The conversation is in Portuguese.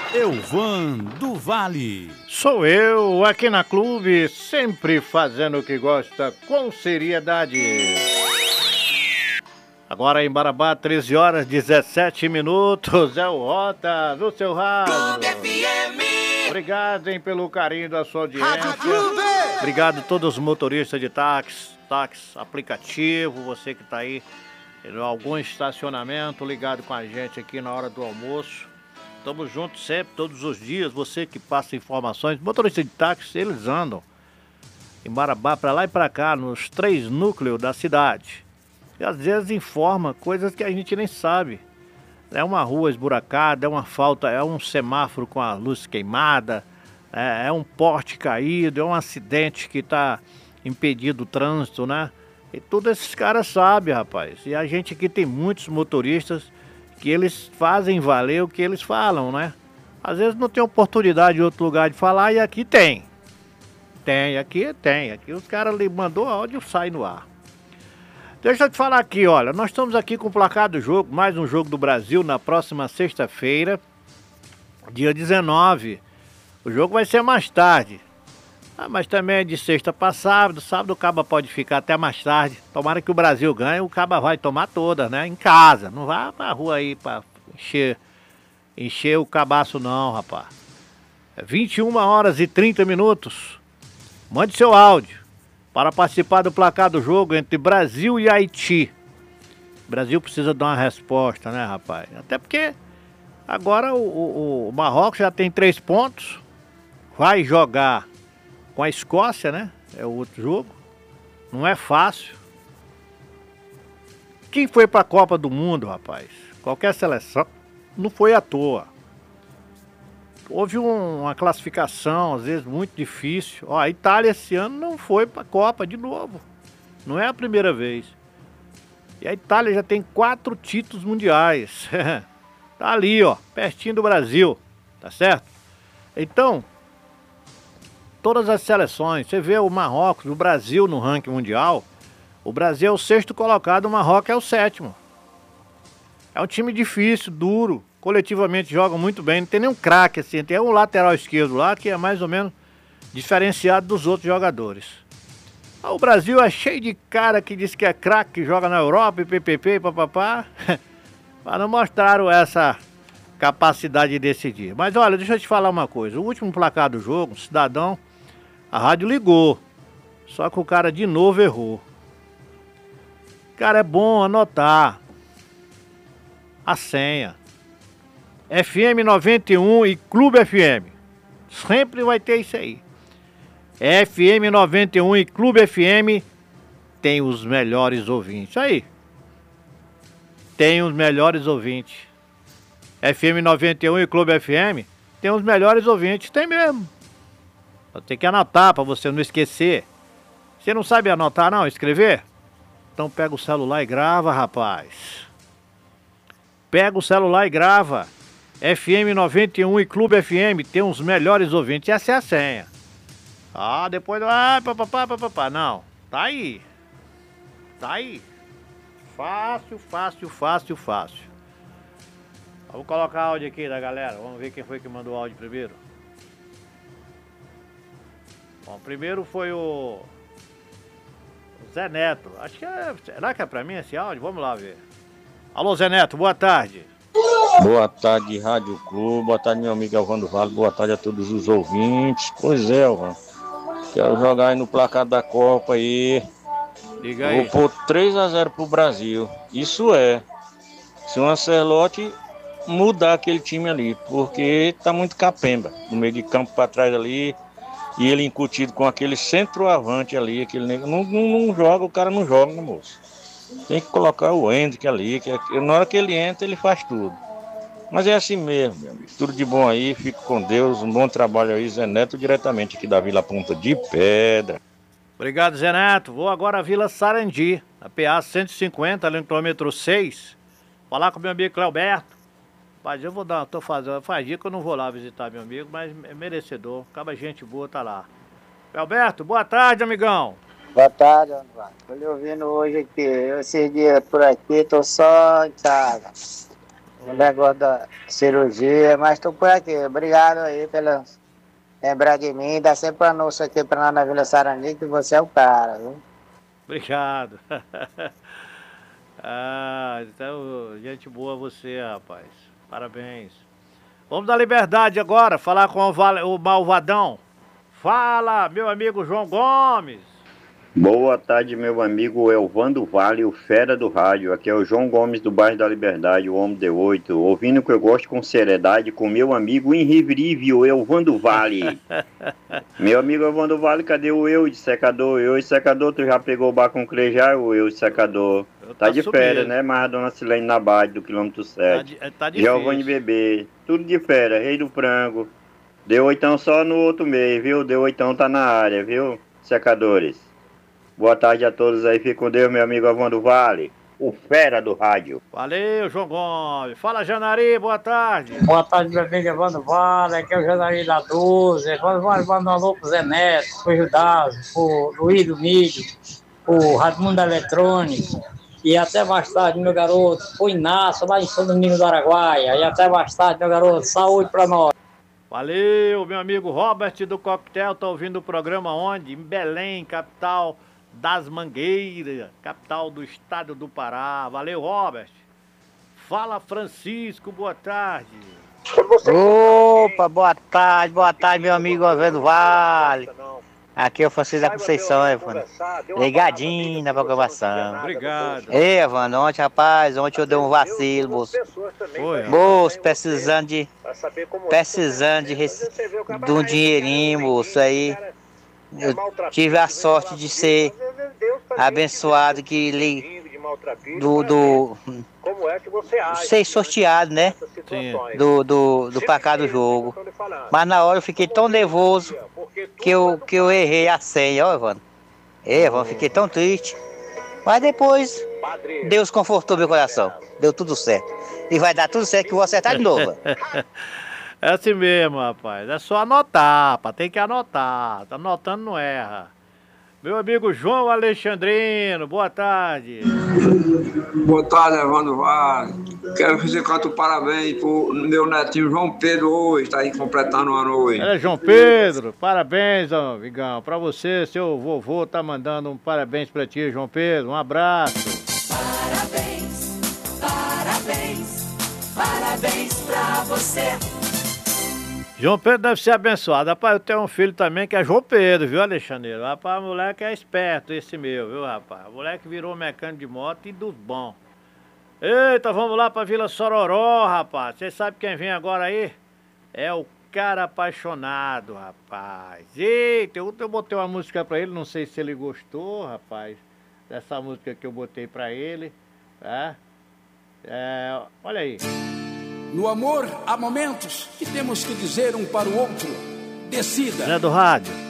Elvan do Vale. Sou eu, aqui na Clube, sempre fazendo o que gosta, com seriedade. Agora em Marabá, 13 horas 17 minutos, é o Rota no seu rádio. Clube FM. Obrigado, hein, pelo carinho da sua audiência. Obrigado a todos os motoristas de táxi, aplicativo, você que tá aí em algum estacionamento ligado com a gente aqui na hora do almoço. Tamo juntos sempre, todos os dias. Você que passa informações, motoristas de táxi, eles andam em Marabá pra lá e pra cá, nos 3 núcleos da cidade. E às vezes informa coisas que a gente nem sabe. É uma rua esburacada, é uma falta, é um semáforo com a luz queimada, é um poste caído, é um acidente que tá impedindo o trânsito, né? E todos esses caras sabem, rapaz. E a gente aqui tem muitos motoristas que eles fazem valer o que eles falam, né? Às vezes não tem oportunidade em outro lugar de falar e aqui tem. Aqui tem. Aqui os caras mandou áudio, sai no ar. Deixa eu te falar aqui, olha, nós estamos aqui com o placar do jogo, mais um jogo do Brasil na próxima sexta-feira, dia 19. O jogo vai ser mais tarde. Mas também é de sexta para sábado. Sábado o Caba pode ficar até mais tarde. Tomara que o Brasil ganhe, o Caba vai tomar todas, né? Em casa. Não vá pra rua aí pra encher o cabaço não, rapaz. É 21 horas e 30 minutos. Mande seu áudio para participar do placar do jogo entre Brasil e Haiti. O Brasil precisa dar uma resposta, né, rapaz? Até porque agora o Marrocos já tem 3 pontos. Vai jogar com a Escócia, né? É o outro jogo. Não é fácil. Quem foi pra Copa do Mundo, rapaz? Qualquer seleção não foi à toa. Houve uma classificação, às vezes, muito difícil. Ó, a Itália esse ano não foi pra Copa de novo. Não é a primeira vez. E a Itália já tem 4 títulos mundiais. Tá ali, ó, pertinho do Brasil. Tá certo? Então, todas as seleções, você vê o Marrocos, o Brasil no ranking mundial, o Brasil é o 6º colocado, o Marrocos é o 7º. É um time difícil, duro, coletivamente jogam muito bem, não tem nenhum craque assim, tem um lateral esquerdo lá que é mais ou menos diferenciado dos outros jogadores. O Brasil é cheio de cara que diz que é craque, que joga na Europa, e ppp, papapá, mas não mostraram essa capacidade de decidir. Mas olha, deixa eu te falar uma coisa, o último placar do jogo, cidadão, a rádio ligou, só que o cara de novo errou. Cara, é bom anotar a senha. FM 91 e Clube FM. Sempre vai ter isso aí. FM 91 e Clube FM tem os melhores ouvintes. Aí. Tem os melhores ouvintes. FM 91 e Clube FM tem os melhores ouvintes. Tem mesmo. Tem que anotar para você não esquecer. Você não sabe anotar não, escrever? Então pega o celular e grava, rapaz. Pega o celular e grava. FM 91 e Clube FM tem os melhores ouvintes. Essa é a senha. Ah, depois... papapá. Não, tá aí. Tá aí. Fácil. Vamos colocar áudio aqui da galera. Vamos ver quem foi que mandou o áudio primeiro. Bom, primeiro foi o Zé Neto. Acho que é... Será que é pra mim esse áudio? Vamos lá ver. Alô, Zé Neto, boa tarde. Boa tarde, Rádio Clube. Boa tarde, meu amigo Elvan do Vale. Boa tarde a todos os ouvintes. Pois é, Elvan. Quero jogar aí no placar da Copa aí. Diga aí. Vou pôr 3-0 pro Brasil. Isso é. Se o Ancelotti mudar aquele time ali, porque tá muito capemba. No meio de campo pra trás ali. E ele incutido com aquele centroavante ali. Aquele negro. Não joga, o cara não joga, né, moço? Tem que colocar o Hendrick ali, que na hora que ele entra, ele faz tudo. Mas é assim mesmo, meu amigo. Tudo de bom aí, fico com Deus. Um bom trabalho aí, Zé Neto, diretamente aqui da Vila Ponta de Pedra. Obrigado, Zé Neto. Vou agora à Vila Sarandi, na PA 150, ali no quilômetro 6. Falar com meu amigo Cleoberto. Mas eu vou dar, faz dia que eu não vou lá visitar meu amigo, mas é merecedor. Acaba gente boa, tá lá. Cleoberto, boa tarde, amigão. Boa tarde, André. Tô lhe ouvindo hoje aqui. Eu, esses dias por aqui, tô só em casa. o negócio da cirurgia, mas tô por aqui. Obrigado aí pela lembrar de mim. Dá sempre anúncio aqui pra nós na Vila Sarandi que você é o cara, viu? Obrigado. Então, gente boa você, rapaz. Parabéns. Vamos dar liberdade agora, falar com o Malvadão. Fala, meu amigo João Gomes. Boa tarde, meu amigo Elvando Vale, o fera do rádio. Aqui é o João Gomes do bairro da Liberdade, o homem de 8. Ouvindo o que eu gosto com seriedade, com meu amigo irreverível Elvando Vale. Meu amigo Elvando Vale, cadê o eu de secador? Eu de secador, tu já pegou o bar com clejar, o eu de secador? Tá de férias, né? Mas a dona Silene na base do quilômetro 7. Tá difícil. Giovanni Bebê, tudo de férias, rei do frango. Deu oitão só no outro mês, viu? Deu oitão tá na área, viu? Secadores. Boa tarde a todos aí, fique com Deus, meu amigo Elvando Vale, o fera do rádio. Valeu, João Gomes. Fala, Janari, boa tarde. Boa tarde, meu amigo Evandro Vale, aqui é o Janari da 12. Evandro Vale, manda um alô pro Zé Neto, pro Judásio, pro Luiz do Milho, pro Radmundo Eletrônico. E até mais tarde, meu garoto, pro Inácio, lá em São Domingos do Araguaia. E até mais tarde, meu garoto, saúde pra nós. Valeu, meu amigo Robert do Coquetel, tá ouvindo o programa onde? Em Belém, capital das Mangueiras, capital do estado do Pará. Valeu, Robert. Fala, Francisco, boa tarde. Opa, boa tarde, meu amigo Evandro Vale. Aqui é o Francisco da Conceição, Evandro. Ligadinho na programação. Obrigado. Ei, Evandro, ontem eu dei um vacilo, moço. Moço, precisando de um dinheirinho, moço, aí. Eu tive a sorte de ser abençoado ser sorteado, né? Do placar do jogo. Mas na hora eu fiquei tão nervoso que eu errei a senha, ó, Evandro. Evandro, fiquei tão triste. Mas depois Deus confortou meu coração. Deu tudo certo. E vai dar tudo certo que eu vou acertar de novo. É assim mesmo, rapaz. É só anotar, rapaz. Tem que anotar. Tá anotando, não erra. Meu amigo João Alexandrino, boa tarde. Boa tarde, Evandro Vale. Quero que você cante um parabéns pro meu netinho João Pedro hoje, tá aí completando um ano hoje. É, João Pedro, parabéns, amigão. Pra você, seu vovô tá mandando um parabéns pra ti, João Pedro. Um abraço. Parabéns, parabéns, parabéns pra você. João Pedro deve ser abençoado. Rapaz, eu tenho um filho também que é João Pedro, viu, Alexandre? Rapaz, o moleque é esperto, esse meu, viu, rapaz? O moleque virou mecânico de moto e dos bons. Eita, vamos lá pra Vila Sororó, rapaz. Você sabe quem vem agora aí? É o cara apaixonado, rapaz. Eita, eu botei uma música pra ele, não sei se ele gostou, rapaz, dessa música que eu botei pra ele, tá? Olha aí. No amor, há momentos que temos que dizer um para o outro. Decida. Zé do Rádio.